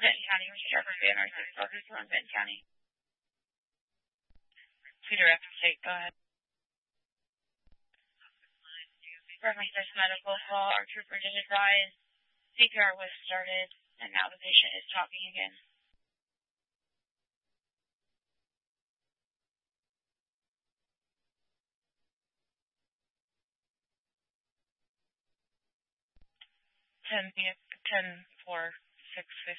Benton County, Mr. Jeffrey Van Arsdale, Focus on Benton County. Cedar Rapids State, go ahead. Reference this medical call, our trooper did advise CPR was started, and now the patient is talking again. Ten 4 6 50.